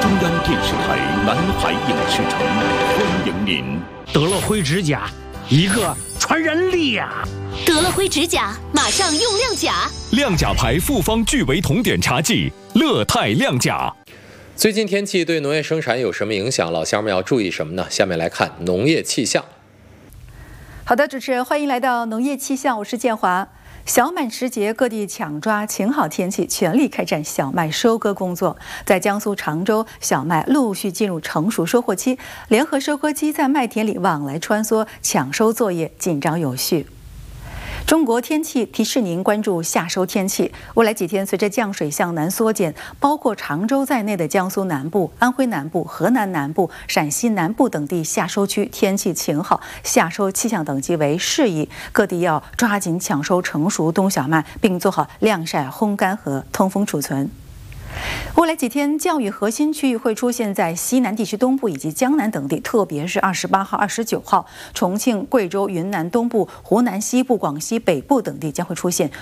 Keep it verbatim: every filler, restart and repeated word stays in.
央电视台南海影视城欢迎您。 得了灰指甲，一个传染力呀、啊！ 得了灰指甲，马上用亮甲。 亮甲牌复方聚维酮碘茶剂，乐泰亮甲。 最近天气对农业生产有什么影响？老乡们要注意什么呢？下面来看农业气象。 好的，主持人，欢迎来到农业气象，我是建华。小满时节，各地抢抓晴好天气，全力开展小麦收割工作。在江苏常州，小麦陆续进入成熟收获期，联合收割机在麦田里往来穿梭，抢收作业紧张有序。中国天气提示您关注夏收天气。未来几天，随着降水向南缩减，包括常州在内的江苏南部、安徽南部、河南南部、陕西南部等地夏收区天气晴好，夏收气象等级为适宜，各地要抓紧抢收成熟冬小麦，并做好晾晒、烘干和通风储存。未来几天，降雨核心区域会出现在西南地区东部以及江南等地，特别是二十八号、二十九号，重庆、贵州、云南东部、湖南西部、广西北部等地将会出现